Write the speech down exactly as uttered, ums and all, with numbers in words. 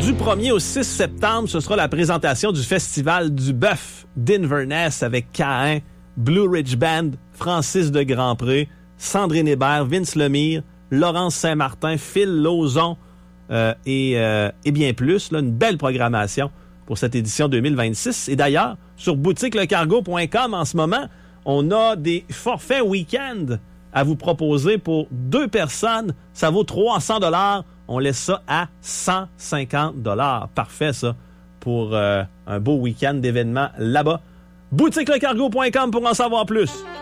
Du premier au six septembre, ce sera la présentation du Festival du Bœuf d'Inverness avec K un, Blue Ridge Band, Francis de Grandpré, Sandrine Hébert, Vince Lemire, Laurence Saint-Martin, Phil Lauzon euh, et, euh, et bien plus. Là, une belle programmation pour cette édition deux mille vingt-six. Et d'ailleurs, sur boutique le cargo point com en ce moment, on a des forfaits week-end à vous proposer pour deux personnes. Ça vaut trois cents dollars. On laisse ça à cent cinquante dollars. Parfait, ça, pour euh, un beau week-end d'événements là-bas. boutique le cargo point com pour en savoir plus.